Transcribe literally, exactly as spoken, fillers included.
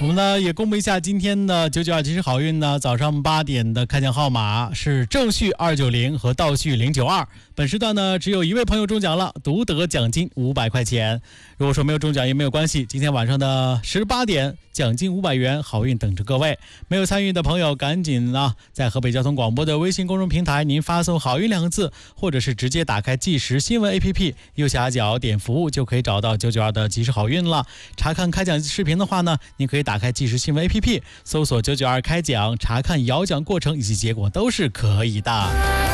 我们呢也公布一下今天的九九二即时好运呢，早上八点的开奖号码是正序二九零和倒序零九二。本时段呢只有一位朋友中奖了，独得奖金五百块钱。如果说没有中奖也没有关系，今天晚上的十八点奖金五百元，好运等着各位。没有参与的朋友赶紧呢在河北交通广播的微信公众平台，您发送好运两个字，或者是直接打开即时新闻 A P P， 右下角点服务就可以找到九九二的即时好运了。查看开奖视频的话呢，您可以打开即时新闻 A P P， 搜索九九二开奖，查看摇奖过程以及结果都是可以的。